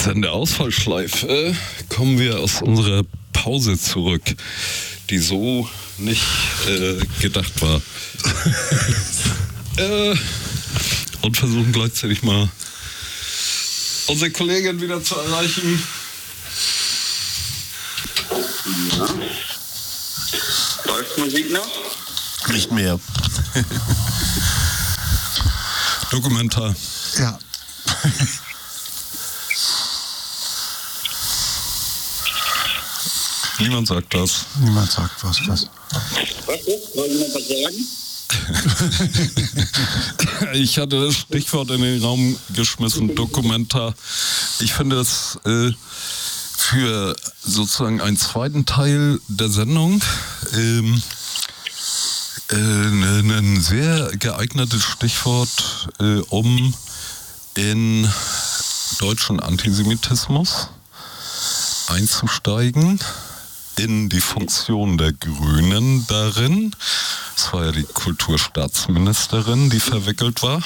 Sender Ausfallschleife kommen wir aus unserer Pause zurück, die so nicht gedacht war. Und versuchen gleichzeitig mal unsere Kollegin wieder zu erreichen. Ja. Läuft Musik noch? Nicht mehr. Dokumentar. Ja. Niemand sagt das. Niemand sagt was. Was ist? Wollen Sie noch was sagen? Ich hatte das Stichwort in den Raum geschmissen, Dokumentar. Ich finde das für sozusagen einen zweiten Teil der Sendung ein sehr geeignetes Stichwort, um in deutschen Antisemitismus einzusteigen, in die Funktion der Grünen darin. Es war ja die Kulturstaatsministerin, die verwickelt war.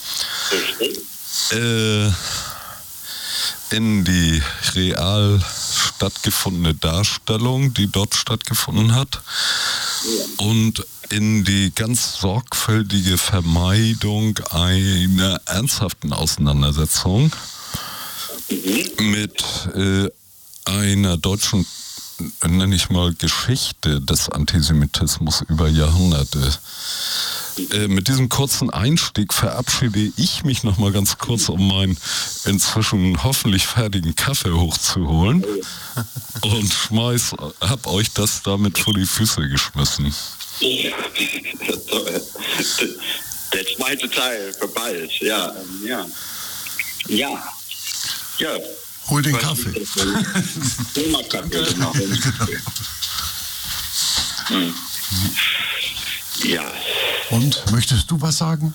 In die real stattgefundene Darstellung, die dort stattgefunden hat. Und in die ganz sorgfältige Vermeidung einer ernsthaften Auseinandersetzung mit einer deutschen, nenne ich mal, Geschichte des Antisemitismus über Jahrhunderte. Mit diesem kurzen Einstieg verabschiede ich mich noch mal ganz kurz, um meinen inzwischen hoffentlich fertigen Kaffee hochzuholen und hab euch das damit vor die Füße geschmissen. Ja, toll. Der zweite Teil für bald, ja. Hol den Kaffee. Kaffee, genau. Ja. Und, möchtest du was sagen?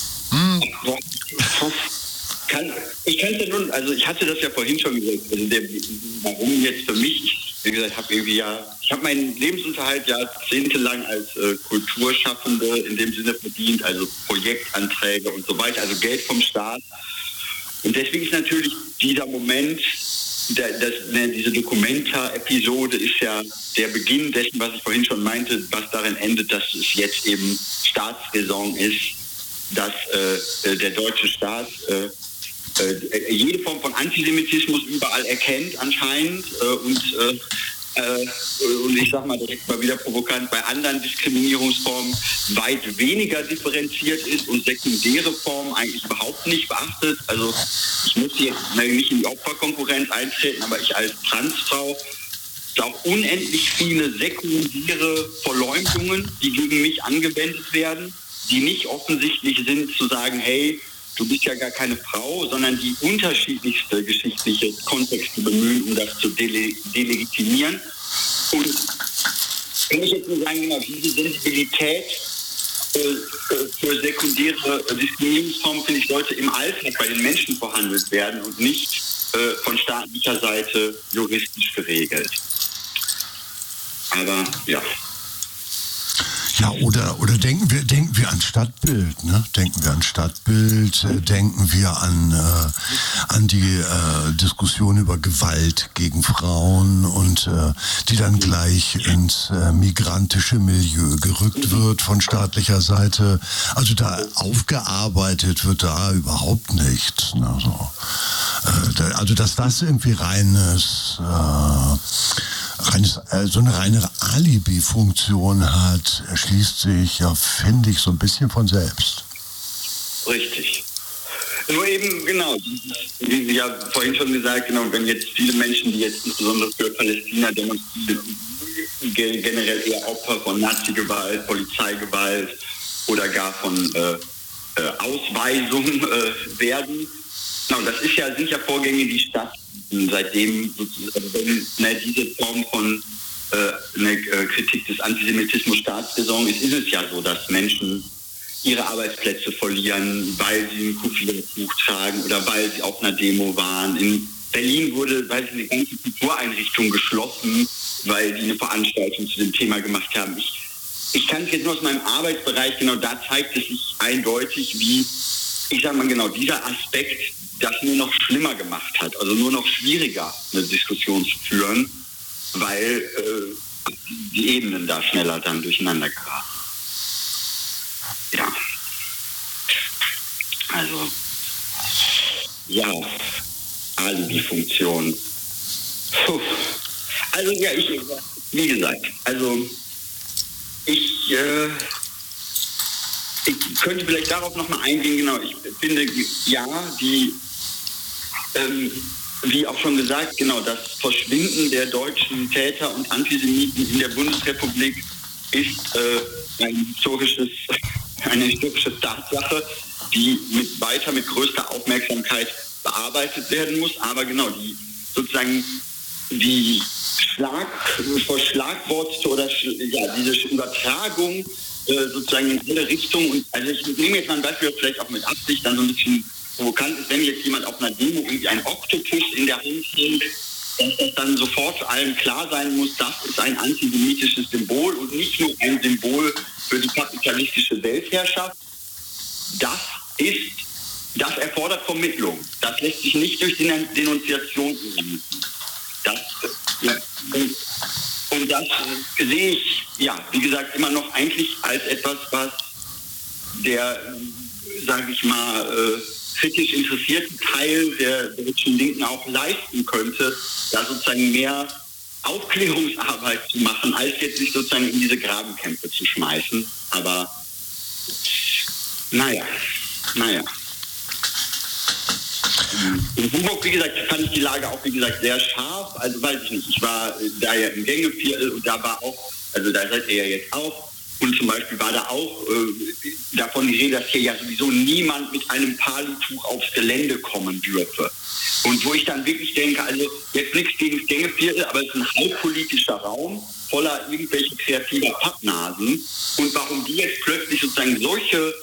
Ich kann ja nun, also ich hatte das ja vorhin schon gesagt, also warum jetzt für mich, wie gesagt, ich habe meinen Lebensunterhalt jahrzehntelang als Kulturschaffende in dem Sinne verdient, also Projektanträge und so weiter, also Geld vom Staat. Und deswegen ist natürlich dieser Moment, diese Dokumenta-Episode ist ja der Beginn dessen, was ich vorhin schon meinte, was darin endet, dass es jetzt eben Staatsräson ist, dass der deutsche Staat jede Form von Antisemitismus überall erkennt anscheinend und ich sag mal direkt mal wieder provokant, bei anderen Diskriminierungsformen weit weniger differenziert ist und sekundäre Formen eigentlich überhaupt nicht beachtet. Also ich muss jetzt nicht in die Opferkonkurrenz eintreten, aber ich als Transfrau auch unendlich viele sekundäre Verleumdungen, die gegen mich angewendet werden, die nicht offensichtlich sind zu sagen, hey, du bist ja gar keine Frau, sondern die unterschiedlichste geschichtliche Kontexte bemühen, um das zu delegitimieren. Und wenn ich jetzt nur sagen, genau, diese Sensibilität für sekundäre Diskriminierungsformen, finde ich, sollte im Alltag bei den Menschen verhandelt werden und nicht von staatlicher Seite juristisch geregelt. Aber ja. Ja, oder denken wir an Stadtbild, ne? Denken wir an Stadtbild, denken wir an die Diskussion über Gewalt gegen Frauen und die dann gleich ins migrantische Milieu gerückt wird von staatlicher Seite. Also da aufgearbeitet wird da überhaupt nichts. Ne? Also dass das irgendwie so eine reine Alibi-Funktion hat, erschließt sich, ja, finde ich, so ein bisschen von selbst. Richtig. Nur eben, genau, wie Sie ja vorhin schon gesagt, genau, wenn jetzt viele Menschen, die jetzt insbesondere für Palästina demonstrieren, generell eher Opfer von Nazi-Gewalt, Polizeigewalt oder gar von Ausweisung werden. Genau, das sind ja Vorgänge, die stattfinden, seitdem wenn diese Form von Kritik des Antisemitismus Staatsräson ist es ja so, dass Menschen ihre Arbeitsplätze verlieren, weil sie ein Kufiyertuch tragen oder weil sie auf einer Demo waren. In Berlin wurde, eine ganze Kultureinrichtung geschlossen, weil die eine Veranstaltung zu dem Thema gemacht haben. Ich kann es jetzt nur aus meinem Arbeitsbereich, genau da zeigt es sich eindeutig, wie ich sag mal genau, dieser Aspekt das nur noch schlimmer gemacht hat, also nur noch schwieriger eine Diskussion zu führen, weil die Ebenen da schneller dann durcheinander geraten. Ja. Also, ja, Alibi-Funktion. Also, ja, wie gesagt, also, ich könnte vielleicht darauf nochmal eingehen, genau, ich finde, ja, wie auch schon gesagt, genau, das Verschwinden der deutschen Täter und Antisemiten in der Bundesrepublik ist eine historische Tatsache, die weiter mit größter Aufmerksamkeit bearbeitet werden muss. Aber genau, die verschlagwortete oder diese Übertragung sozusagen in alle Richtungen. Und also ich nehme jetzt mal ein Beispiel, vielleicht auch mit Absicht dann so ein bisschen provokant ist, wenn jetzt jemand auf einer Demo irgendwie ein Oktopus in der Hand hält, dass das dann sofort allen klar sein muss, das ist ein antisemitisches Symbol und nicht nur ein Symbol für die kapitalistische Weltherrschaft. Das erfordert Vermittlung. Das lässt sich nicht durch Denunziation umsetzen. Und das sehe ich, ja, wie gesagt, immer noch eigentlich als etwas, was der, sage ich mal, kritisch interessierten Teil der deutschen Linken auch leisten könnte, da sozusagen mehr Aufklärungsarbeit zu machen, als jetzt sich sozusagen in diese Grabenkämpfe zu schmeißen. Aber naja. In Hamburg, wie gesagt, fand ich die Lage auch, wie gesagt, sehr scharf. Also weiß ich nicht, ich war da ja im Gängeviertel und da war auch, also da seid ihr ja jetzt auch, und zum Beispiel war da auch davon die Rede, dass hier ja sowieso niemand mit einem Palituch aufs Gelände kommen dürfe. Und wo ich dann wirklich denke, also jetzt nichts gegen das Gängeviertel, aber es ist ein halbpolitischer Raum voller irgendwelcher kreativer Pappnasen. Und warum die jetzt plötzlich sozusagen solche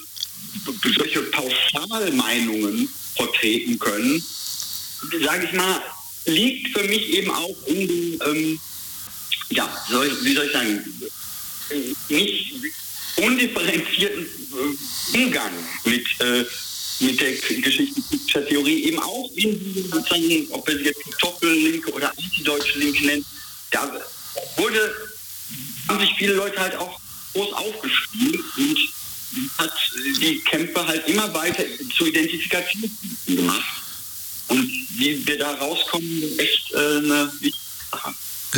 Pauschalmeinungen vertreten können, sage ich mal, liegt für mich eben auch in dem, wie soll ich sagen, nicht undifferenzierten Umgang mit der geschichtlichen Theorie, eben auch in diesem, sozusagen, ob wir sie jetzt Kartoffellinke oder antideutsche Linke nennen, da haben sich viele Leute halt auch groß aufgespielt und hat die Kämpfe halt immer weiter zu Identifikation gemacht. Und wie wir da rauskommen, ist echt eine wichtige Sache.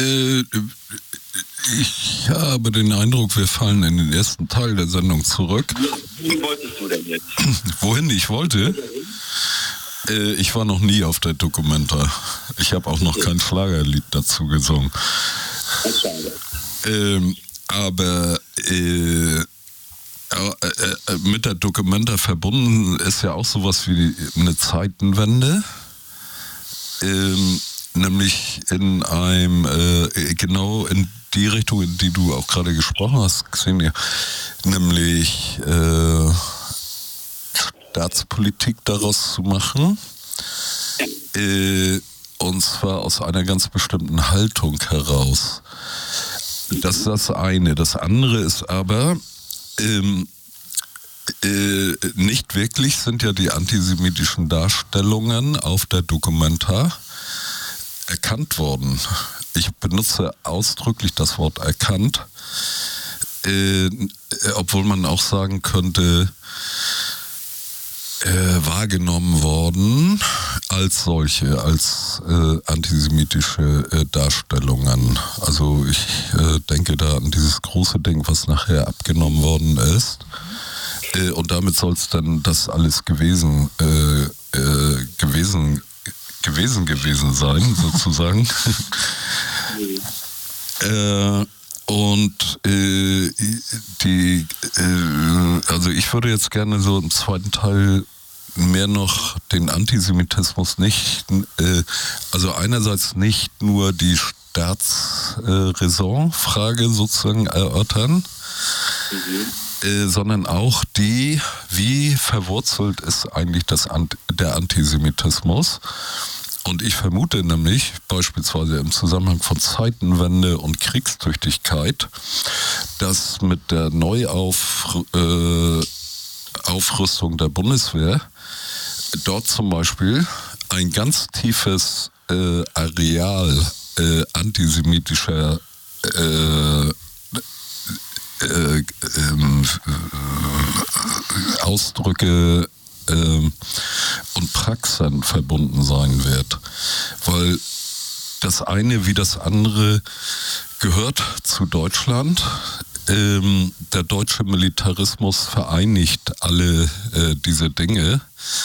Ich habe den Eindruck, wir fallen in den ersten Teil der Sendung zurück. Wohin wolltest du denn jetzt? Wohin ich wollte? Ich war noch nie auf der Documenta. Ich habe auch noch kein Schlagerlied dazu gesungen. Aber mit der Documenta verbunden ist ja auch sowas wie eine Zeitenwende. Nämlich in einem, genau in die Richtung, in die du auch gerade gesprochen hast, Xenia, nämlich Staatspolitik daraus zu machen, und zwar aus einer ganz bestimmten Haltung heraus. Das ist das eine. Das andere ist aber, nicht wirklich sind ja die antisemitischen Darstellungen auf der Documenta erkannt worden. Ich benutze ausdrücklich das Wort erkannt, obwohl man auch sagen könnte, wahrgenommen worden als solche, als antisemitische Darstellungen. Also ich denke da an dieses große Ding, was nachher abgenommen worden ist. Und damit soll es dann das alles gewesen sein, sozusagen. Also ich würde jetzt gerne so im zweiten Teil mehr noch den Antisemitismus nicht, also einerseits nicht nur die Staatsräson-Frage sozusagen erörtern, sondern auch wie verwurzelt ist eigentlich der Antisemitismus. Und ich vermute nämlich, beispielsweise im Zusammenhang von Zeitenwende und Kriegstüchtigkeit, dass mit der Aufrüstung der Bundeswehr dort zum Beispiel ein ganz tiefes Areal antisemitischer Ausdrücke und Praxen verbunden sein wird. Weil das eine wie das andere gehört zu Deutschland. Der deutsche Militarismus vereinigt alle diese Dinge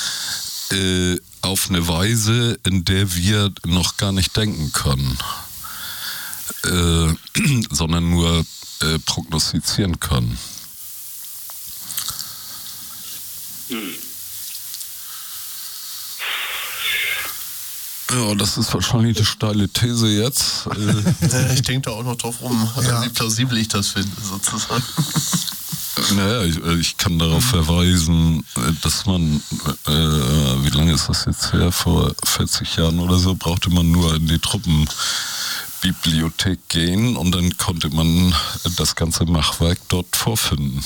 auf eine Weise, in der wir noch gar nicht denken können, sondern nur prognostizieren können. Ja, das ist wahrscheinlich eine steile These jetzt. Ich denke da auch noch drauf rum, wie plausibel ich das finde, sozusagen. Naja, ich kann darauf verweisen, dass man, wie lange ist das jetzt her? Vor 40 Jahren oder so, brauchte man nur in die Truppenbibliothek gehen und dann konnte man das ganze Machwerk dort vorfinden.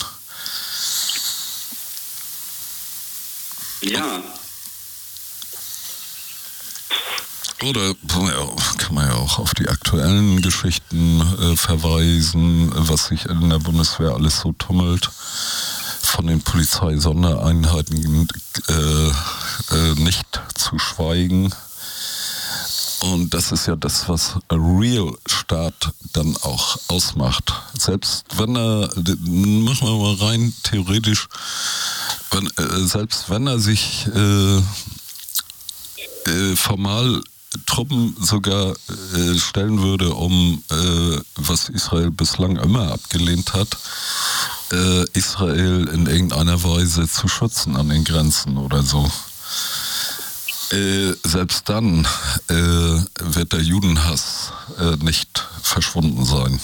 Ja. Oder kann man ja auch auf die aktuellen Geschichten verweisen, was sich in der Bundeswehr alles so tummelt. Von den Polizeisondereinheiten nicht zu schweigen. Und das ist ja das, was Real-Staat dann auch ausmacht. Selbst wenn er, machen wir mal rein theoretisch, selbst wenn er sich formal Truppen sogar stellen würde, um, was Israel bislang immer abgelehnt hat, Israel in irgendeiner Weise zu schützen an den Grenzen oder so. Selbst dann wird der Judenhass nicht verschwunden sein.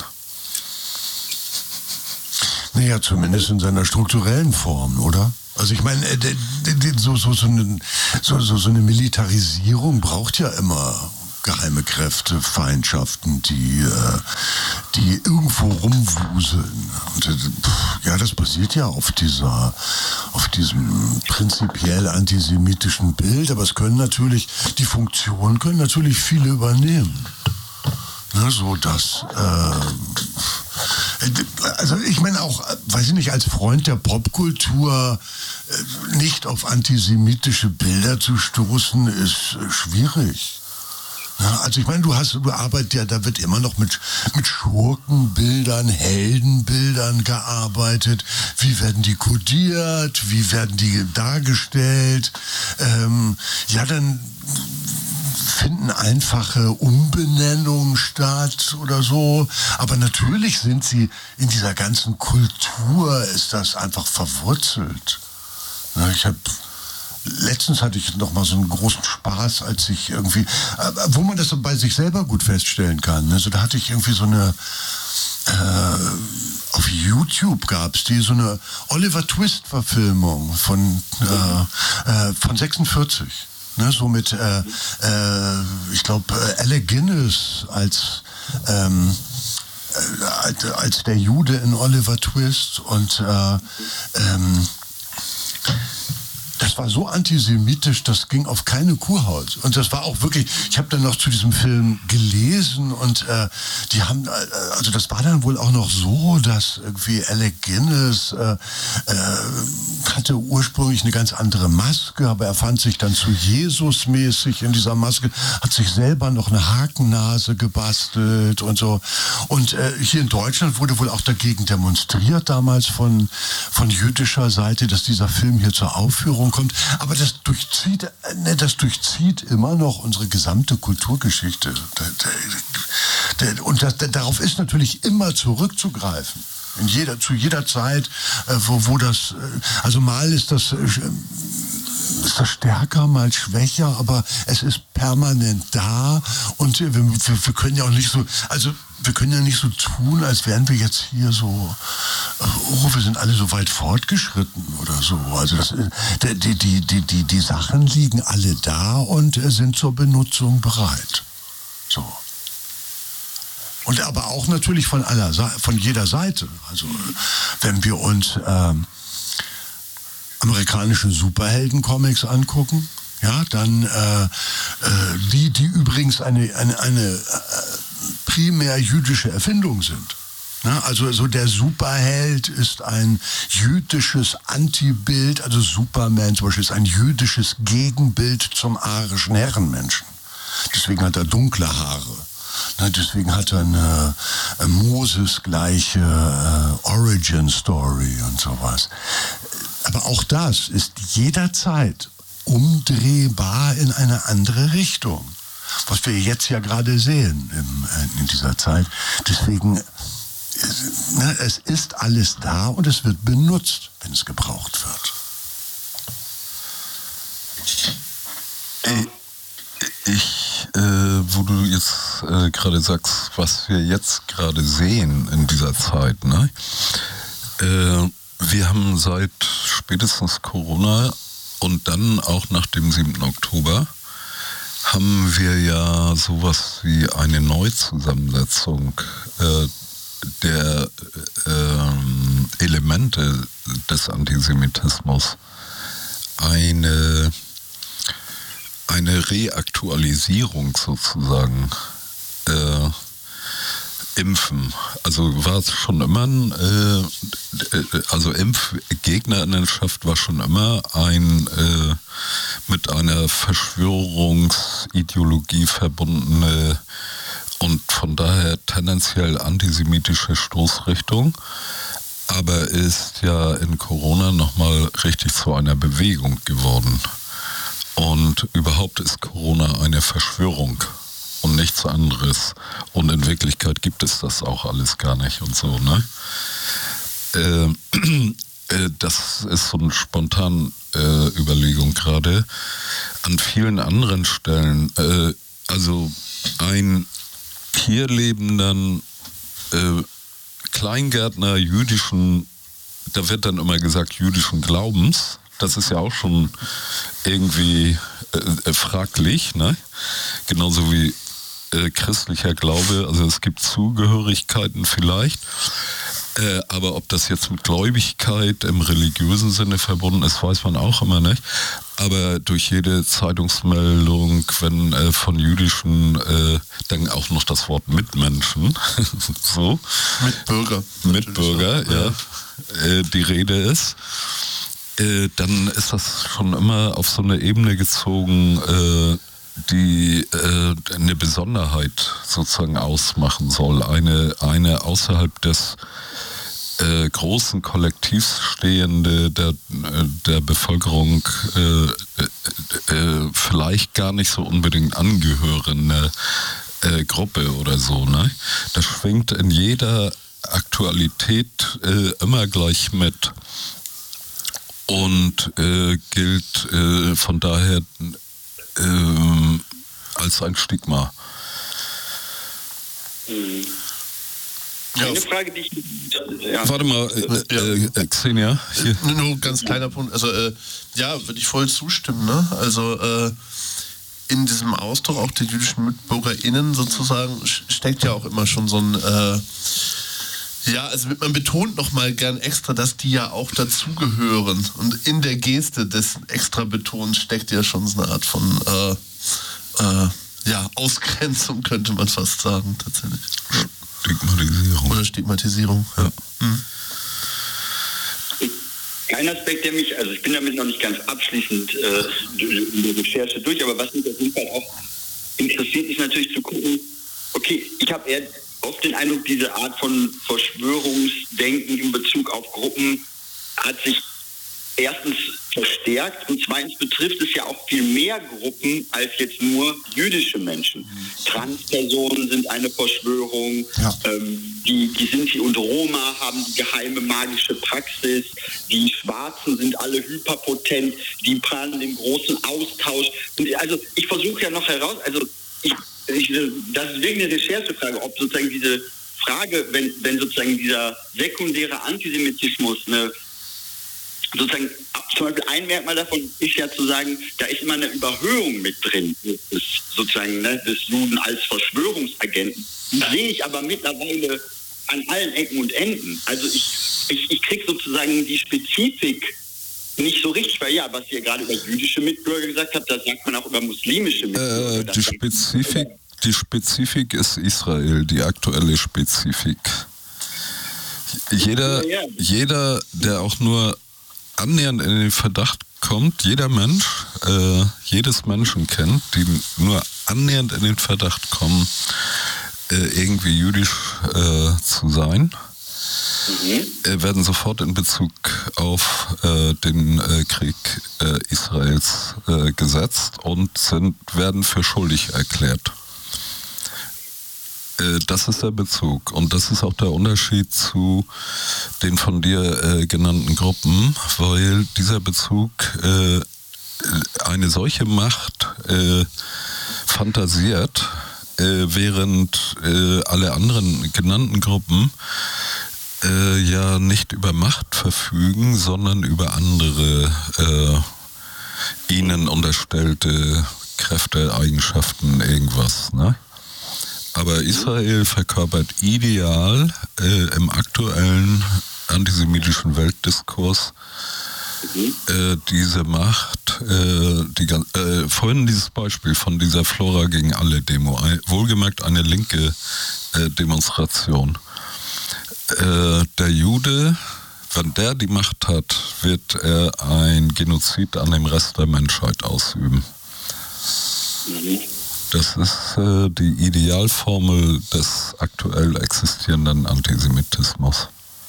Naja, zumindest in seiner strukturellen Form, oder? Also ich meine, so eine Militarisierung braucht ja immer geheime Kräfte, Feindschaften, die irgendwo rumwuseln. Und ja, das basiert ja auf diesem prinzipiell antisemitischen Bild, aber die Funktionen können natürlich viele übernehmen. Ne, so dass also ich meine auch, weiß ich nicht, als Freund der Popkultur nicht auf antisemitische Bilder zu stoßen, ist schwierig. Ja, also ich meine, du arbeitest ja, da wird immer noch mit Schurkenbildern, Heldenbildern gearbeitet. Wie werden die kodiert? Wie werden die dargestellt? Ja, dann finden einfache Umbenennungen statt oder so. Aber natürlich sind sie in dieser ganzen Kultur, ist das einfach verwurzelt. Letztens hatte ich noch mal so einen großen Spaß, als ich irgendwie, wo man das bei sich selber gut feststellen kann. Also da hatte ich irgendwie so eine, auf YouTube gab es so eine Oliver Twist-Verfilmung von 46. Ne, so mit, ich glaube, Alec Guinness als der Jude in Oliver Twist und das war so antisemitisch, das ging auf keine Kuhhaut. Und das war auch wirklich, ich habe dann noch zu diesem Film gelesen und die haben, also das war dann wohl auch noch so, dass irgendwie Alec Guinness hatte ursprünglich eine ganz andere Maske, aber er fand sich dann zu Jesus-mäßig in dieser Maske, hat sich selber noch eine Hakennase gebastelt und so. Und hier in Deutschland wurde wohl auch dagegen demonstriert damals von jüdischer Seite, dass dieser Film hier zur Aufführung kommt. Aber das durchzieht immer noch unsere gesamte Kulturgeschichte. Und darauf ist natürlich immer zurückzugreifen. Zu jeder Zeit, wo das, also mal ist das stärker, mal schwächer, aber es ist permanent da und wir können ja auch nicht so, also wir können ja nicht so tun, als wären wir jetzt hier so, wir sind alle so weit fortgeschritten oder so. Also die Sachen liegen alle da und sind zur Benutzung bereit. So. Und aber auch natürlich von jeder Seite. Also wenn wir uns amerikanische Superhelden-Comics angucken, ja, dann die übrigens eine primär jüdische Erfindung sind. Na, also so der Superheld ist ein jüdisches Antibild, also Superman zum Beispiel ist ein jüdisches Gegenbild zum arischen Herrenmenschen. Deswegen hat er dunkle Haare. Na, deswegen hat er eine Moses-gleiche Origin-Story und sowas. Aber auch das ist jederzeit umdrehbar in eine andere Richtung. Was wir jetzt ja gerade sehen in dieser Zeit. Deswegen, es ist alles da und es wird benutzt, wenn es gebraucht wird. Wo du jetzt gerade sagst, was wir jetzt gerade sehen in dieser Zeit, ne? Wir haben seit spätestens Corona und dann auch nach dem 7. Oktober haben wir ja sowas wie eine Neuzusammensetzung der Elemente des Antisemitismus. Eine Reaktualisierung sozusagen. Impfen. Also war es schon immer also Impfgegnerinnenschaft war schon immer mit einer Verschwörungsideologie verbundene und von daher tendenziell antisemitische Stoßrichtung, aber ist ja in Corona nochmal richtig zu einer Bewegung geworden. Und überhaupt ist Corona eine Verschwörung und nichts anderes. Und in Wirklichkeit gibt es das auch alles gar nicht und so, ne? Das ist so eine spontane Überlegung gerade. An vielen anderen Stellen, also ein hier lebenden Kleingärtner jüdischen, da wird dann immer gesagt jüdischen Glaubens, das ist ja auch schon irgendwie fraglich, ne? Genauso wie christlicher Glaube, also es gibt Zugehörigkeiten vielleicht, aber ob das jetzt mit Gläubigkeit im religiösen Sinne verbunden ist, weiß man auch immer nicht. Aber durch jede Zeitungsmeldung, wenn von jüdischen, dann auch noch das Wort Mitmenschen, so. Mitbürger, ja, die Rede ist. Dann ist das schon immer auf so eine Ebene gezogen, die eine Besonderheit sozusagen ausmachen soll. Eine außerhalb des großen Kollektivs stehende der Bevölkerung vielleicht gar nicht so unbedingt angehörende Gruppe oder so, ne? Das schwingt in jeder Aktualität immer gleich mit. Und gilt von daher als ein Stigma. Eine Frage, die ich... Ja. Warte mal, Xenia. Hier. Nur ganz kleiner Punkt. Also, ja, würde ich voll zustimmen. Ne? Also, in diesem Ausdruck auch der jüdischen MitbürgerInnen sozusagen steckt ja auch immer schon so ein... Ja, also man betont nochmal gern extra, dass die ja auch dazugehören. Und in der Geste des Extra-Betons steckt ja schon so eine Art von Ausgrenzung, könnte man fast sagen, tatsächlich. Ja. Stigmatisierung. Oder Stigmatisierung, ja. Mhm. Ein Aspekt, der mich, also ich bin damit noch nicht ganz abschließend in der Recherche durch, aber was mich auf jeden Fall auch interessiert, ist natürlich zu gucken, okay, ich habe eher oft den Eindruck, diese Art von Verschwörungsdenken in Bezug auf Gruppen hat sich erstens verstärkt und zweitens betrifft es ja auch viel mehr Gruppen als jetzt nur jüdische Menschen. Transpersonen sind eine Verschwörung, ja. Die Sinti und Roma haben die geheime magische Praxis, die Schwarzen sind alle hyperpotent, die planen den großen Austausch. Und also ich versuche ja noch heraus, also das ist wirklich eine Recherchefrage, ob sozusagen diese Frage, wenn sozusagen dieser sekundäre Antisemitismus sozusagen, zum Beispiel ein Merkmal davon ist ja zu sagen, da ist immer eine Überhöhung mit drin, sozusagen des Juden als Verschwörungsagenten. Die sehe ich aber mittlerweile an allen Ecken und Enden. Also ich kriege sozusagen die Spezifik nicht so richtig, weil ja, was ihr gerade über jüdische Mitbürger gesagt habt, das sagt man auch über muslimische Mitbürger. Die Spezifik ist Israel, die aktuelle Spezifik. Jeder, der auch nur annähernd in den Verdacht kommt, jeder Mensch, jedes Menschenkind, die nur annähernd in den Verdacht kommen, irgendwie jüdisch zu sein, werden sofort in Bezug auf den Krieg Israels gesetzt und werden für schuldig erklärt. Das ist der Bezug und das ist auch der Unterschied zu den von dir genannten Gruppen, weil dieser Bezug eine solche Macht fantasiert, während alle anderen genannten Gruppen ja nicht über Macht verfügen, sondern über andere ihnen unterstellte Kräfte, Eigenschaften, irgendwas, ne? Aber Israel verkörpert ideal im aktuellen antisemitischen Weltdiskurs diese Macht, vorhin dieses Beispiel von dieser Flora gegen alle Demo, wohlgemerkt eine linke Demonstration. Der Jude, wenn der die Macht hat, wird er ein Genozid an dem Rest der Menschheit ausüben. Das ist die Idealformel des aktuell existierenden Antisemitismus.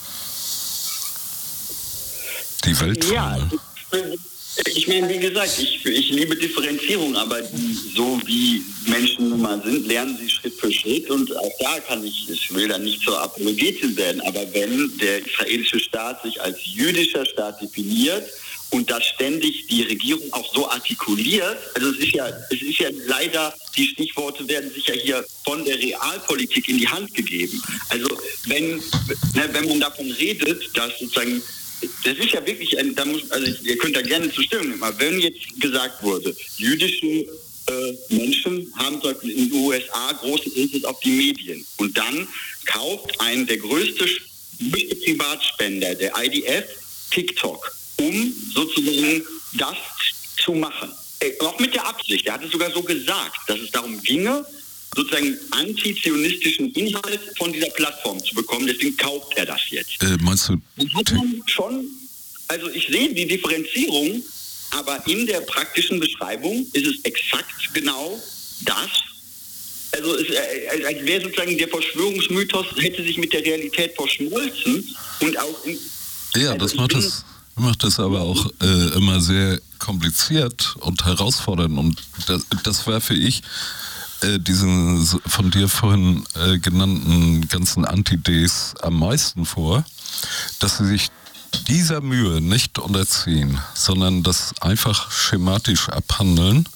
Die Weltformel. Ja, ich meine, wie gesagt, ich liebe Differenzierung, aber so wie Menschen nun mal sind, lernen sie Schritt für Schritt und auch da ich will da nicht zur Apologetin werden, aber wenn der israelische Staat sich als jüdischer Staat definiert und das ständig die Regierung auch so artikuliert, also es ist ja leider, die Stichworte werden sich ja hier von der Realpolitik in die Hand gegeben. Also wenn man davon redet, dass sozusagen, das ist ja wirklich, ihr könnt da gerne zur Stimmung nehmen, aber wenn jetzt gesagt wurde, jüdische Menschen haben zum Beispiel in den USA großen Einfluss auf die Medien und dann kauft der größte Privatspender, der IDF, TikTok, um sozusagen das zu machen. Auch mit der Absicht, er hat es sogar so gesagt, dass es darum ginge, sozusagen antizionistischen Inhalt von dieser Plattform zu bekommen, deswegen kauft er das jetzt. Meinst du? Hat man schon, also ich sehe die Differenzierung, aber in der praktischen Beschreibung ist es exakt genau das. Also als wäre sozusagen der Verschwörungsmythos hätte sich mit der Realität verschmolzen und auch das macht das aber auch immer sehr kompliziert und herausfordernd und das werfe ich diesen von dir vorhin genannten ganzen Anti-Ds am meisten vor, dass sie sich dieser Mühe nicht unterziehen, sondern das einfach schematisch abhandeln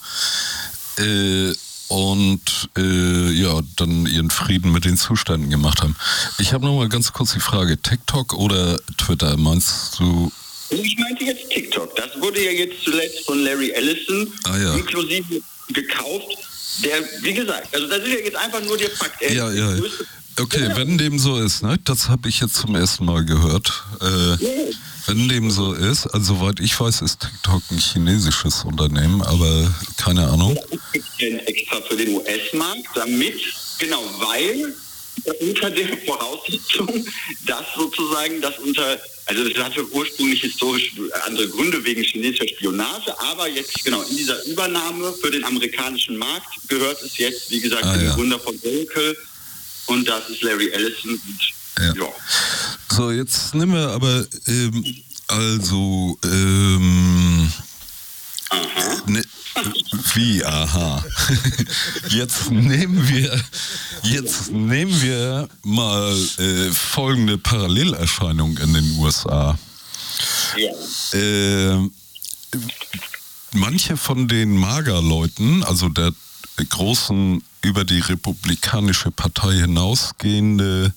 und dann ihren Frieden mit den Zuständen gemacht haben. Ich habe noch mal ganz kurz die Frage, TikTok oder Twitter, meinst du? Ich meinte jetzt TikTok. Das wurde ja jetzt zuletzt von Larry Ellison inklusive gekauft. Der, wie gesagt, also das ist ja jetzt einfach nur der Fakt. Okay, wenn dem so ist, ne? Das habe ich jetzt zum ersten Mal gehört. Wenn dem so ist, also soweit ich weiß, ist TikTok ein chinesisches Unternehmen, aber keine Ahnung. Extra für den US-Markt, weil unter der Voraussetzung, dass sozusagen das hatte ursprünglich historisch andere Gründe wegen chinesischer Spionage, aber jetzt in dieser Übernahme für den amerikanischen Markt gehört es jetzt, wie gesagt, dem Gründer von Oracle und das ist Larry Ellison. Ja. So, jetzt nehmen wir aber wie, aha. Jetzt nehmen wir mal folgende Parallelerscheinung in den USA. Ja. Manche von den MAGA-Leuten, also der großen über die Republikanische Partei hinausgehende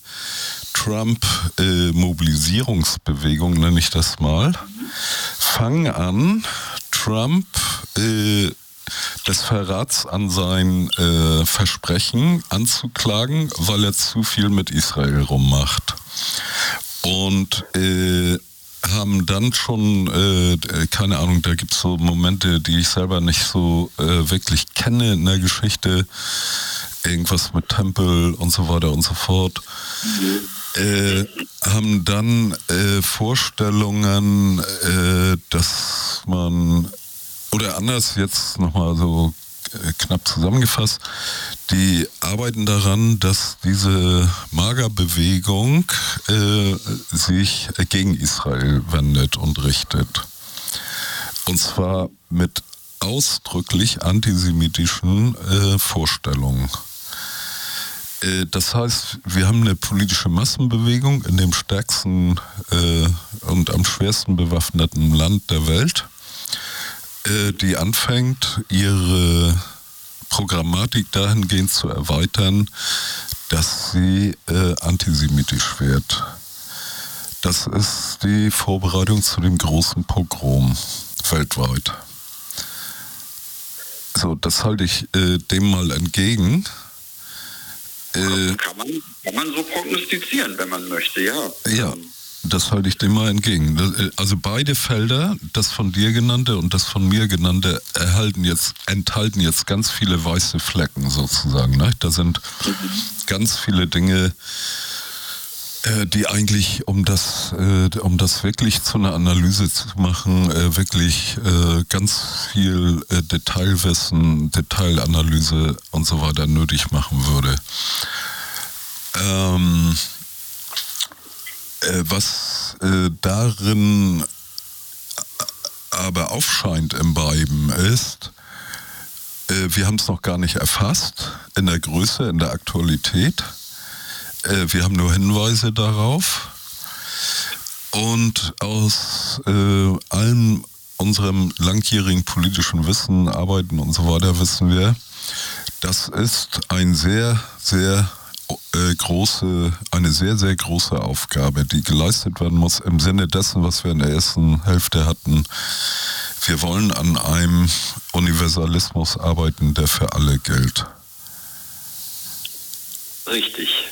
Trump-Mobilisierungsbewegung, nenne ich das mal, fangen an, Trump des Verrats an sein Versprechen anzuklagen, weil er zu viel mit Israel rummacht. Und haben dann schon, keine Ahnung, da gibt es so Momente, die ich selber nicht so wirklich kenne in der Geschichte, irgendwas mit Tempel und so weiter und so fort, haben dann Vorstellungen, dass man, oder anders jetzt nochmal so knapp zusammengefasst, die arbeiten daran, dass diese Maga-Bewegung sich gegen Israel wendet und richtet. Und zwar mit ausdrücklich antisemitischen Vorstellungen. Das heißt, wir haben eine politische Massenbewegung in dem stärksten und am schwersten bewaffneten Land der Welt, die anfängt, ihre Programmatik dahingehend zu erweitern, dass sie antisemitisch wird. Das ist die Vorbereitung zu dem großen Pogrom weltweit. So, das halte ich dem mal entgegen. Kann man so prognostizieren, wenn man möchte, ja. Ja, das halte ich dem mal entgegen. Also beide Felder, das von dir genannte und das von mir genannte, enthalten jetzt ganz viele weiße Flecken sozusagen. Ne? Da sind ganz viele Dinge, die eigentlich, um das wirklich zu einer Analyse zu machen, wirklich ganz viel Detailwissen, Detailanalyse und so weiter nötig machen würde. Was darin aber aufscheint im beiden ist, wir haben es noch gar nicht erfasst in der Größe, in der Aktualität. Wir haben nur Hinweise darauf. Und aus allem unserem langjährigen politischen Wissen, Arbeiten und so weiter wissen wir, das ist eine sehr, sehr große Aufgabe, die geleistet werden muss im Sinne dessen, was wir in der ersten Hälfte hatten. Wir wollen an einem Universalismus arbeiten, der für alle gilt. Richtig.